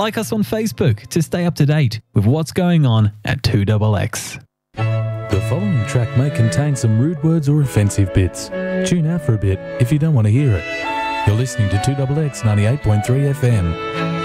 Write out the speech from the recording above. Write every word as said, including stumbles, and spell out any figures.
like us on Facebook to stay up to date with what's going on at two X X. The following track may contain some rude words or offensive bits. Tune out for a bit if you don't want to hear it. You're listening to two X X ninety-eight point three F M.